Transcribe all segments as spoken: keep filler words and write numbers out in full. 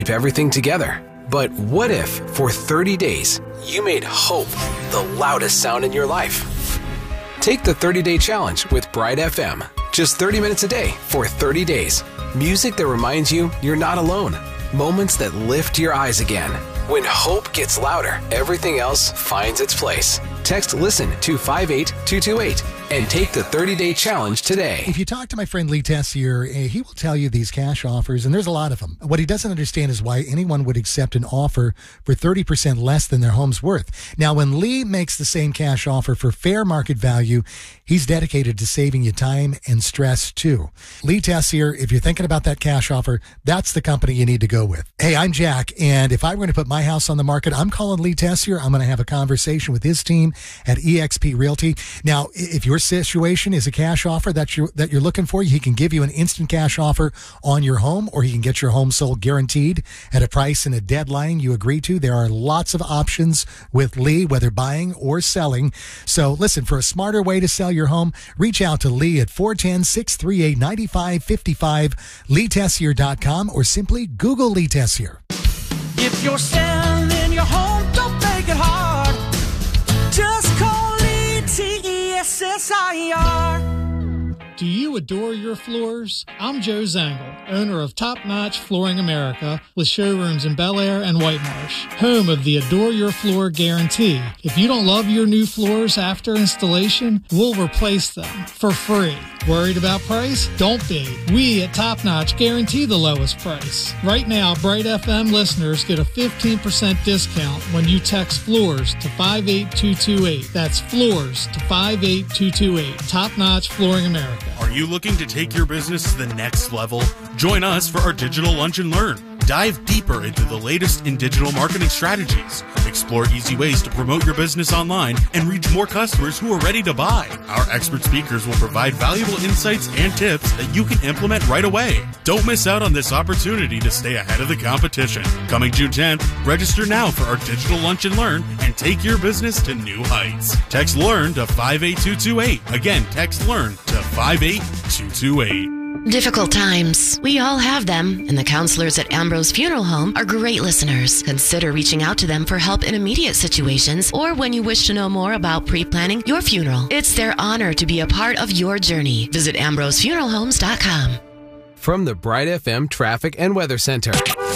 keep everything together. But what if, for thirty days, you made hope the loudest sound in your life? Take the thirty-day challenge with Bright F M. Just thirty minutes a day for thirty days. Music that reminds you you're not alone. Moments that lift your eyes again. When hope gets louder, everything else finds its place. Text LISTEN to five eight two two eight and take the thirty-day challenge today. If you talk to my friend Lee Tessier, eh, he will tell you these cash offers, and there's a lot of them. What he doesn't understand is why anyone would accept an offer for thirty percent less than their home's worth. Now, when Lee makes the same cash offer for fair market value, he's dedicated to saving you time and stress, too. Lee Tessier, if you're thinking about that cash offer, that's the company you need to go with. Hey, I'm Jack, and if I'm going to put my house on the market, I'm calling Lee Tessier. I'm going to have a conversation with his team at E X P Realty. Now, if your situation is a cash offer that you're, that you're looking for, he can give you an instant cash offer on your home, or he can get your home sold guaranteed at a price and a deadline you agree to. There are lots of options with Lee, whether buying or selling. So listen, for a smarter way to sell your home, reach out to Lee at four one zero, six three eight, nine five five five, lee tessier dot com, or simply Google Lee Tessier. If you're selling your home, don't make it hard. Just call Lee, T E S S I R. Do you adore your floors? I'm Joe Zangle, owner of Top Notch Flooring America, with showrooms in Bel Air and White Marsh, home of the Adore Your Floor Guarantee. If you don't love your new floors after installation, we'll replace them for free. Worried about price? Don't be. We at Top Notch guarantee the lowest price. Right now, Bright F M listeners get a fifteen percent discount when you text FLOORS to five eight two two eight. That's FLOORS to five eight two two eight. Top Notch Flooring America. Are you looking to take your business to the next level? Join us for our digital lunch and learn. Dive deeper into the latest in digital marketing strategies. Explore easy ways to promote your business online and reach more customers who are ready to buy. Our expert speakers will provide valuable insights and tips that you can implement right away. Don't miss out on this opportunity to stay ahead of the competition. Coming June tenth, register now for our digital lunch and learn and take your business to new heights. Text LEARN to five eight two two eight. Again, text LEARN to five eight two two eight. Difficult times. We all have them, and the counselors at Ambrose Funeral Home are great listeners. Consider reaching out to them for help in immediate situations or when you wish to know more about pre-planning your funeral. It's their honor to be a part of your journey. Visit ambrose funeral homes dot com. From the Bright F M Traffic and Weather Center.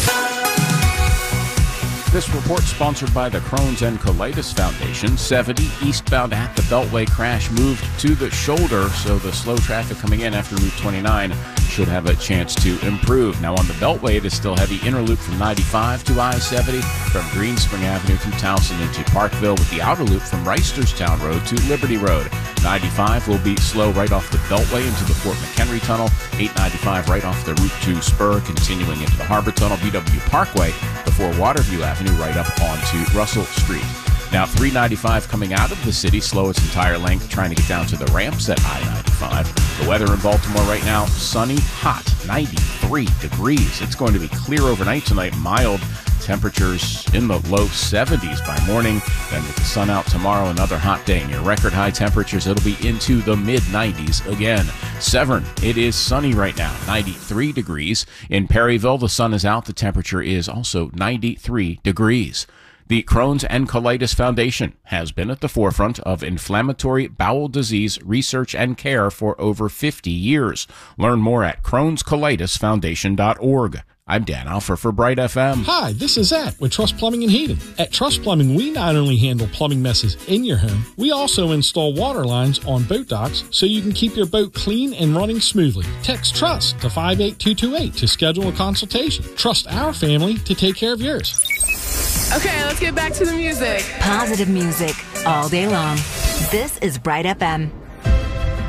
This report sponsored by the Crohn's and Colitis Foundation. seventy eastbound at the Beltway crash moved to the shoulder, so the slow traffic coming in after Route twenty-nine should have a chance to improve. Now on the Beltway, it is still heavy inner loop from ninety-five to I seventy, from Greenspring Avenue through Towson into Parkville, with the outer loop from Reisterstown Road to Liberty Road. ninety-five will be slow right off the Beltway into the Fort McHenry Tunnel. eight ninety-five right off the Route two spur, continuing into the Harbor Tunnel. B W Parkway before Waterview Avenue right up onto Russell Street. Now three ninety-five coming out of the city, slow its entire length, trying to get down to the ramps at I ninety-five. The weather in Baltimore right now, sunny, hot, ninety-three degrees. It's going to be clear overnight tonight, mild temperatures in the low seventies by morning. Then with the sun out tomorrow, another hot day. Near record high temperatures, it'll be into the mid nineties again. Severn, it is sunny right now, ninety-three degrees. In Perryville, the sun is out. The temperature is also ninety-three degrees. The Crohn's and Colitis Foundation has been at the forefront of inflammatory bowel disease research and care for over fifty years. Learn more at crohns colitis foundation dot org. I'm Dan Alfer for Bright F M. Hi, this is Zach with Trust Plumbing and Heating. At Trust Plumbing, we not only handle plumbing messes in your home, we also install water lines on boat docks so you can keep your boat clean and running smoothly. Text TRUST to five eight two two eight to schedule a consultation. Trust our family to take care of yours. Okay, let's get back to the music. Positive music all day long. This is Bright F M.